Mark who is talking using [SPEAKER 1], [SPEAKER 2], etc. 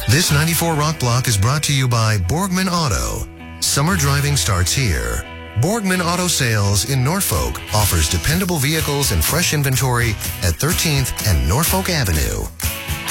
[SPEAKER 1] This 94 Rock Block is brought to you by Borgman Auto. Summer driving starts here. Borgman Auto Sales in Norfolk offers dependable vehicles and fresh inventory at 13th and Norfolk Avenue.